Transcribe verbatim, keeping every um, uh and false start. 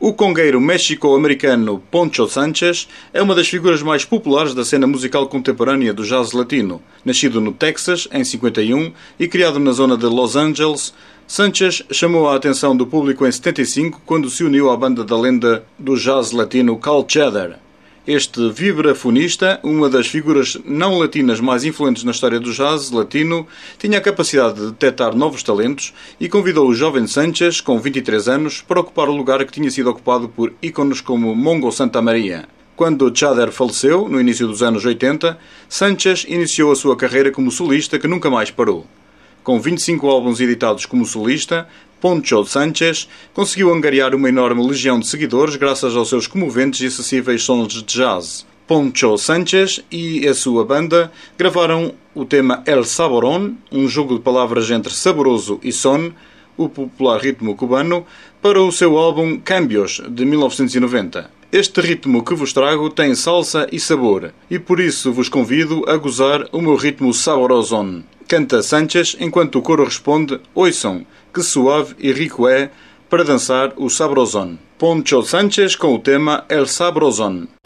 O congueiro méxico-americano Poncho Sánchez é uma das figuras mais populares da cena musical contemporânea do jazz latino. Nascido no Texas, em cinquenta e um, e criado na zona de Los Angeles, Sánchez chamou a atenção do público em setenta e cinco, quando se uniu à banda da lenda do jazz latino Cal Tjader. Este vibrafonista, uma das figuras não latinas mais influentes na história do jazz latino, tinha a capacidade de detectar novos talentos e convidou o jovem Sánchez, com vinte e três anos, para ocupar o lugar que tinha sido ocupado por ícones como Mongo Santa Maria. Quando Tjader faleceu, no início dos anos oitenta, Sánchez iniciou a sua carreira como solista, que nunca mais parou. Com vinte e cinco álbuns editados como solista, Poncho Sánchez conseguiu angariar uma enorme legião de seguidores graças aos seus comoventes e acessíveis sons de jazz. Poncho Sánchez e a sua banda gravaram o tema El Saborón, um jogo de palavras entre saboroso e son, o popular ritmo cubano, para o seu álbum Cambios, de mil novecentos e noventa. Este ritmo que vos trago tem salsa e sabor, e por isso vos convido a gozar o meu ritmo saborosón. Canta Sánchez enquanto o coro responde: "Ouçam, que suave e rico é para dançar o sabrosón." Poncho Sánchez com o tema El Sabrosón.